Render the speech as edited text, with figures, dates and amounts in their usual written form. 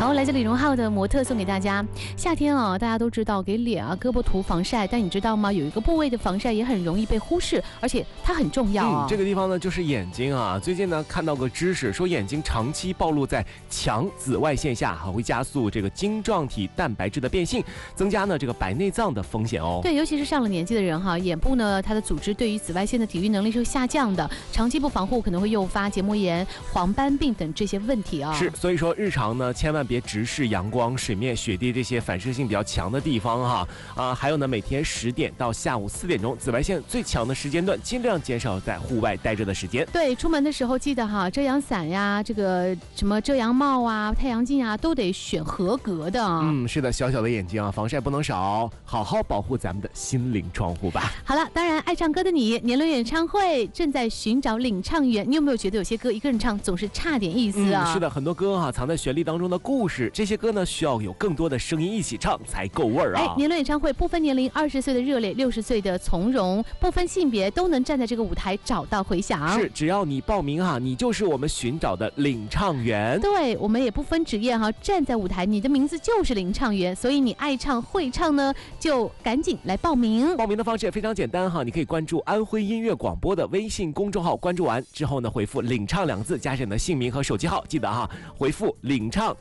好，来自李荣浩的模特送给大家。夏天啊，大家都知道给脸啊、胳膊涂防晒，但你知道吗？有一个部位的防晒也很容易被忽视，而且它很重要啊。 这个地方呢就是眼睛啊。最近呢看到个知识，说眼睛长期暴露在强紫外线下，还会加速这个晶状体蛋白质的变性，增加呢这个白内障的风险哦。 对，尤其是上了年纪的人哈，眼部呢它的组织对于紫外线的抵御能力是会下降的，长期不防护可能会诱发结膜炎、黄斑病等这些问题啊。 是，所以说日常呢千万别直视阳光、水面、雪地这些反射性比较强的地方哈。还有呢，每天10点到下午4点钟，紫外线最强的时间段，尽量减少在户外待着的时间。 对，出门的时候记得哈，遮阳伞呀，这个什么遮阳帽啊、太阳镜啊，都得选合格的。 是的，小小的眼睛啊，防晒不能少，好好保护咱们的心灵窗户吧。 好了，当然爱唱歌的你，年轮演唱会正在寻找领唱员，你有没有觉得有些歌一个人唱总是差点意思啊？ 是的，很多歌藏在旋律当中的故事，这些歌呢需要有更多的声音一起唱才够味儿啊。 年轮演唱会不分年龄，20岁的热烈，60岁的从容，不分性别都能站在这个舞台找到回响。 是，只要你报名你就是我们寻找的领唱员。 对，我们也不分职业站在舞台，你的名字就是领唱员，所以你爱唱会唱呢，就赶紧来报名。 报名的方式也非常简单你可以关注安徽音乐广播的微信公众号，关注完之后呢，回复领唱2个字，加上你的姓名和手机号，记得回复领唱